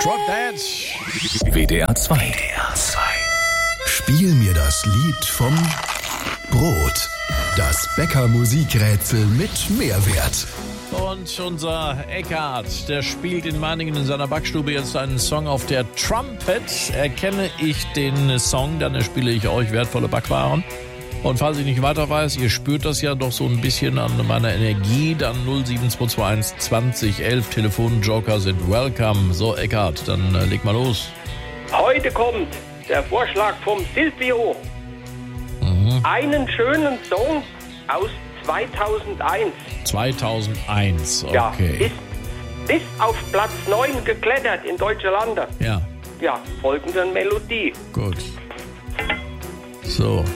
Drop That. WDR 2. Spiel mir das Lied vom Brot. Das Bäcker-Musikrätsel mit Mehrwert. Und unser Eckhard, der spielt in Meiningen in seiner Backstube jetzt einen Song auf der Trumpet. Erkenne ich den Song, dann erspiele ich euch wertvolle Backwaren. Und falls ich nicht weiter weiß, ihr spürt das ja doch so ein bisschen an meiner Energie, dann 07221 2011 Telefonjoker sind welcome. So, Eckhard, dann leg mal los. Heute kommt der Vorschlag vom Silvio. Einen schönen Song aus 2001. 2001, okay. Ja, ist auf Platz 9 geklettert in Deutsche Lande. Ja, Ja, folgende Melodie. gut. So.